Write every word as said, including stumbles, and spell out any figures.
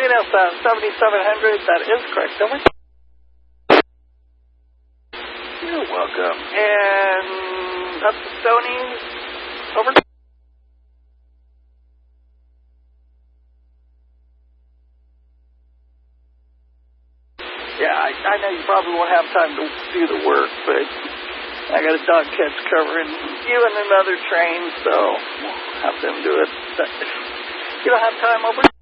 S uh, seventy-seven hundred, that is correct. Over. You're welcome. And up to Stoney's. Over. Yeah, I, I know you probably won't have time to do the work, but I got a dog catch covering you and another train, so we'll have them do it. But if you don't have time, over.